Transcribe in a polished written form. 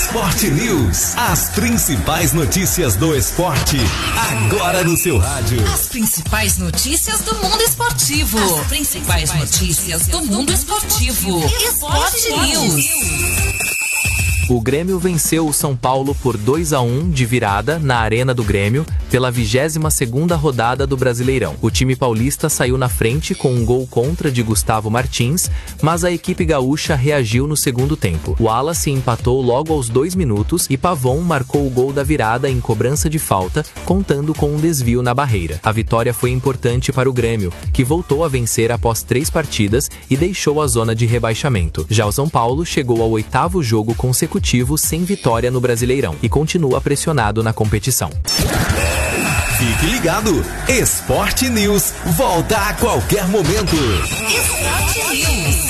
Esporte News. As principais notícias do esporte, agora no seu rádio. As principais notícias do mundo esportivo. As principais notícias do mundo esportivo. Esporte News. O Grêmio venceu o São Paulo por 2-1 de virada na Arena do Grêmio pela 22ª rodada do Brasileirão. O time paulista saiu na frente com um gol contra de Gustavo Martins, mas a equipe gaúcha reagiu no segundo tempo. O Wallace empatou logo aos 2 minutos e Pavon marcou o gol da virada em cobrança de falta, contando com um desvio na barreira. A vitória foi importante para o Grêmio, que voltou a vencer após 3 partidas e deixou a zona de rebaixamento. Já o São Paulo chegou ao 8º jogo consecutivo sem vitória no Brasileirão e continua pressionado na competição. Fique ligado, Esporte News volta a qualquer momento. Esporte News.